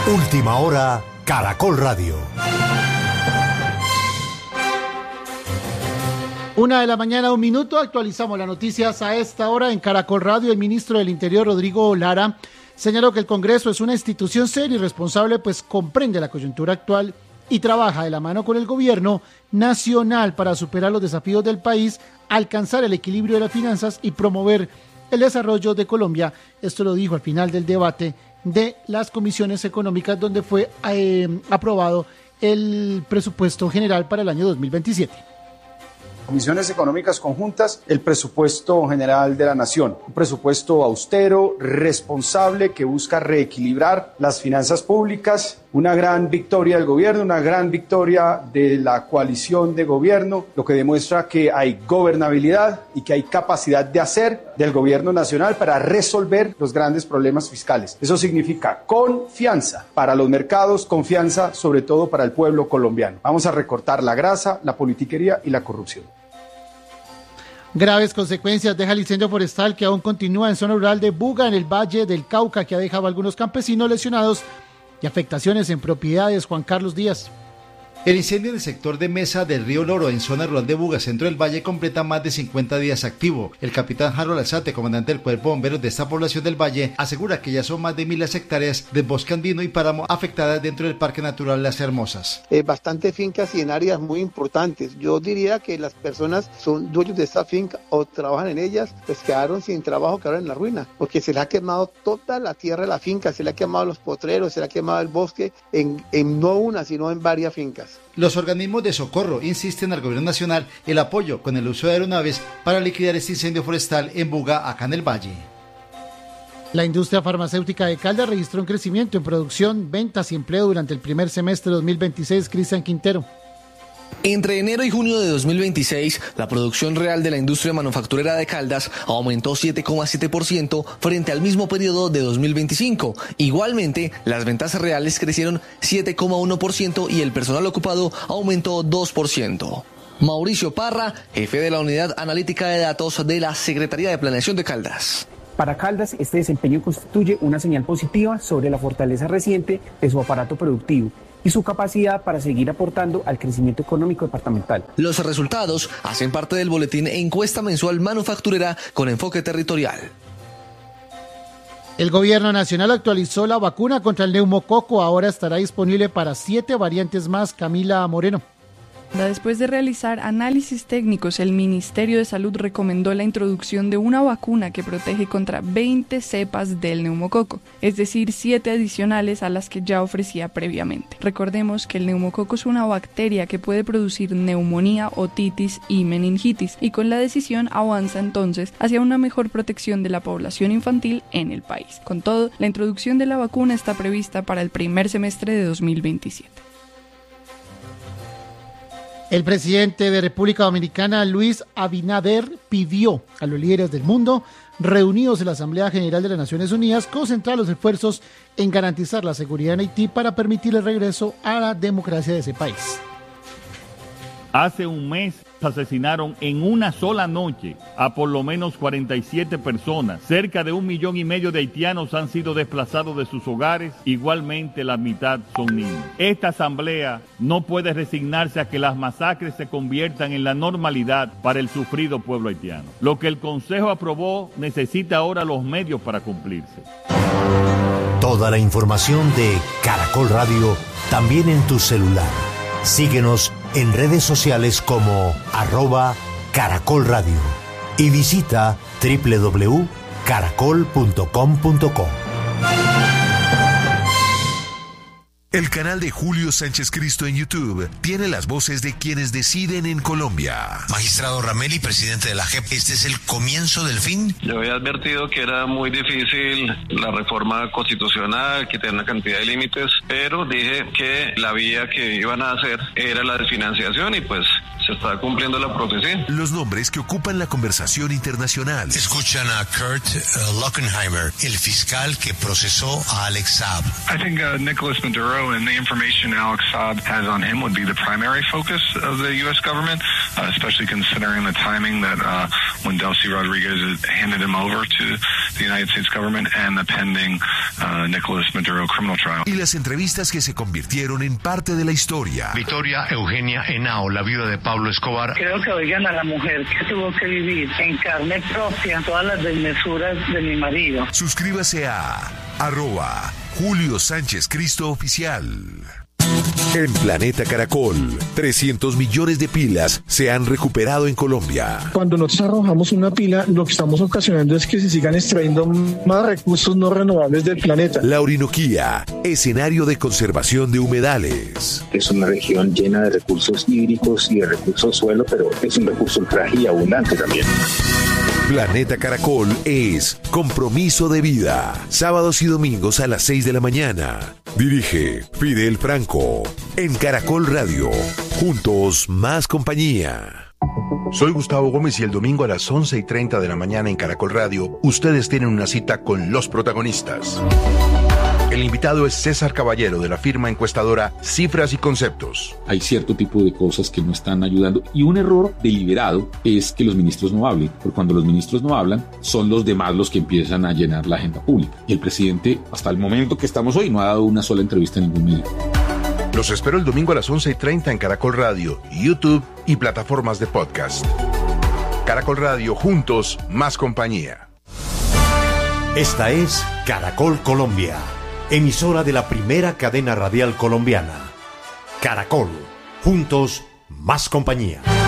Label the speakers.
Speaker 1: Última hora, Caracol Radio.
Speaker 2: 1:00 a.m, actualizamos las noticias a esta hora en Caracol Radio. El ministro del Interior, Rodrigo Lara, señaló que el Congreso es una institución seria y responsable, pues comprende la coyuntura actual y trabaja de la mano con el gobierno nacional para superar los desafíos del país, alcanzar el equilibrio de las finanzas y promover el desarrollo de Colombia. Esto lo dijo al final del debate de las comisiones económicas, donde fue aprobado el presupuesto general para el año 2027.
Speaker 3: Comisiones económicas conjuntas, el presupuesto general de la nación, un presupuesto austero, responsable, que busca reequilibrar las finanzas públicas, una gran victoria del gobierno, una gran victoria de la coalición de gobierno, lo que demuestra que hay gobernabilidad y que hay capacidad de hacer del gobierno nacional para resolver los grandes problemas fiscales. Eso significa confianza para los mercados, confianza sobre todo para el pueblo colombiano. Vamos a recortar la grasa, la politiquería y la corrupción.
Speaker 2: Graves consecuencias deja el incendio forestal que aún continúa en zona rural de Buga, en el Valle del Cauca, que ha dejado a algunos campesinos lesionados y afectaciones en propiedades. Juan Carlos Díaz.
Speaker 4: El incendio en el sector de Mesa del Río Loro, en zona rural de Buga, centro del Valle, completa más de 50 días activo. El capitán Harold Alzate, comandante del Cuerpo de Bomberos de esta población del Valle, asegura que ya son más de 1.000 hectáreas de bosque andino y páramo afectadas dentro del Parque Natural Las Hermosas.
Speaker 5: Bastantes fincas y en áreas muy importantes. Yo diría que las personas son dueños de esta finca o trabajan en ellas, pues quedaron sin trabajo, quedaron en la ruina, porque se les ha quemado toda la tierra de la finca, se le ha quemado los potreros, se le ha quemado el bosque en no una, sino en varias fincas.
Speaker 4: Los organismos de socorro insisten al gobierno nacional el apoyo con el uso de aeronaves para liquidar este incendio forestal en Buga, acá en el Valle.
Speaker 2: La industria farmacéutica de Caldas registró un crecimiento en producción, ventas y empleo durante el primer semestre de 2026. Cristian Quintero.
Speaker 6: Entre enero y junio de 2026, la producción real de la industria manufacturera de Caldas aumentó 7,7% frente al mismo periodo de 2025. Igualmente, las ventas reales crecieron 7,1% y el personal ocupado aumentó 2%. Mauricio Parra, jefe de la Unidad Analítica de Datos de la Secretaría de Planeación de Caldas.
Speaker 7: Para Caldas, este desempeño constituye una señal positiva sobre la fortaleza reciente de su aparato productivo y su capacidad para seguir aportando al crecimiento económico departamental.
Speaker 6: Los resultados hacen parte del boletín Encuesta Mensual Manufacturera con enfoque territorial.
Speaker 2: El gobierno nacional actualizó la vacuna contra el neumococo. Ahora estará disponible para 7 variantes más. Camila Moreno.
Speaker 8: Después de realizar análisis técnicos, el Ministerio de Salud recomendó la introducción de una vacuna que protege contra 20 cepas del neumococo, es decir, 7 adicionales a las que ya ofrecía previamente. Recordemos que el neumococo es una bacteria que puede producir neumonía, otitis y meningitis, y con la decisión avanza entonces hacia una mejor protección de la población infantil en el país. Con todo, la introducción de la vacuna está prevista para el primer semestre de 2027.
Speaker 2: El presidente de República Dominicana, Luis Abinader, pidió a los líderes del mundo reunidos en la Asamblea General de las Naciones Unidas concentrar los esfuerzos en garantizar la seguridad en Haití para permitir el regreso a la democracia de ese país.
Speaker 9: Hace un mes asesinaron en una sola noche a por lo menos 47 personas. Cerca de 1,5 millones de haitianos han sido desplazados de sus hogares. Igualmente la mitad son niños. Esta asamblea no puede resignarse a que las masacres se conviertan en la normalidad para el sufrido pueblo haitiano. Lo que el Consejo aprobó necesita ahora los medios para cumplirse.
Speaker 1: Toda la información de Caracol Radio también en tu celular. Síguenos en redes sociales como @Caracol Radio y visita www.caracol.com.co.
Speaker 10: El canal de Julio Sánchez Cristo en YouTube tiene las voces de quienes deciden en Colombia.
Speaker 11: Magistrado Rameli, presidente de la JEP, ¿este es el comienzo del fin?
Speaker 12: Yo había advertido que era muy difícil la reforma constitucional, que tenía una cantidad de límites, pero dije que la vía que iban a hacer era la de financiación y pues se está cumpliendo la profecía.
Speaker 10: Los nombres que ocupan la conversación internacional.
Speaker 11: Escuchan a Kurt Lockenheimer, el fiscal que procesó a Alex Saab.
Speaker 13: I think Nicholas Maduro Maduro and the information Alex Saab has on him would be the primary focus of the U.S. government, especially considering the timing that when Delcy Rodriguez handed him over to the United States government and the pending Nicolas Maduro criminal trial.
Speaker 10: Y las entrevistas que se convirtieron en parte de la historia.
Speaker 11: Victoria Eugenia Henao, la viuda de Pablo Escobar.
Speaker 14: Creo que oigan a la mujer que tuvo que vivir en carne propia todas las desmesuras de mi marido.
Speaker 10: Suscríbase a @Julio Sánchez Cristo Oficial. En Planeta Caracol, 300 millones de pilas se han recuperado en Colombia.
Speaker 15: Cuando nosotros arrojamos una pila, lo que estamos ocasionando es que se sigan extrayendo más recursos no renovables del planeta.
Speaker 10: La Orinoquía, escenario de conservación de humedales.
Speaker 16: Es una región llena de recursos hídricos y de recursos suelo, pero es un recurso frágil y abundante también.
Speaker 10: Planeta Caracol es Compromiso de Vida. Sábados y domingos a las 6 de la mañana. Dirige Fidel Franco. En Caracol Radio. Juntos, más compañía.
Speaker 17: Soy Gustavo Gómez y el domingo a las 11:30 de la mañana en Caracol Radio, ustedes tienen una cita con los protagonistas. El invitado es César Caballero, de la firma encuestadora Cifras y Conceptos.
Speaker 18: Hay cierto tipo de cosas que no están ayudando, y un error deliberado es que los ministros no hablen, porque cuando los ministros no hablan, son los demás los que empiezan a llenar la agenda pública. Y el presidente, hasta el momento que estamos hoy, no ha dado una sola entrevista en ningún medio.
Speaker 17: Los espero el domingo a las 11:30 en Caracol Radio, YouTube y plataformas de podcast. Caracol Radio, juntos, más compañía.
Speaker 1: Esta es Caracol Colombia, emisora de la primera cadena radial colombiana. Caracol, juntos, más compañía.